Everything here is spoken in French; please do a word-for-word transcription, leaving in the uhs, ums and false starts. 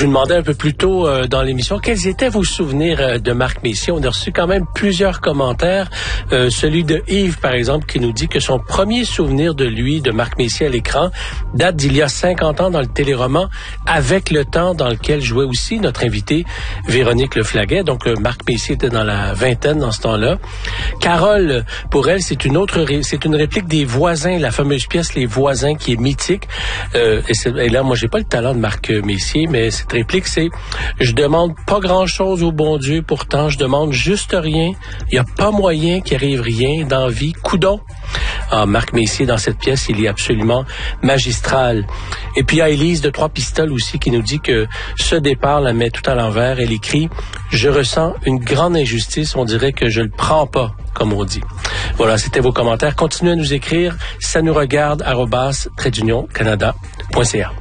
Je vous demandais un peu plus tôt euh, dans l'émission, quels étaient vos souvenirs euh, de Marc Messier? On a reçu quand même plusieurs commentaires. Euh, celui de Yves, par exemple, qui nous dit que son premier souvenir de lui, de Marc Messier à l'écran, date d'il y a cinquante ans dans le téléroman Avec le temps, dans lequel jouait aussi notre invitée Véronique Leflaguet. Donc, euh, Marc Messier était dans la vingtaine dans ce temps-là. Carole, pour elle, c'est une autre, ré- c'est une réplique des Voisins, la fameuse pièce Les Voisins, qui est mythique. Euh, et, et là, moi, j'ai pas le talent de Marc Messier, mais cette réplique, c'est « Je demande pas grand-chose au bon Dieu, pourtant, je demande juste rien. Il y a pas moyen qu'il arrive rien dans la vie. Coudon. » Ah, Marc Messier, dans cette pièce, il est absolument magistral. Et puis, il y a Élise de Trois Pistoles aussi qui nous dit que ce départ la met tout à l'envers. Elle écrit « Je ressens une grande injustice. On dirait que je le prends pas, comme on dit. » Voilà, c'était vos commentaires. Continuez à nous écrire. Ça nous regarde, arobase, trait d'union, canada point c a.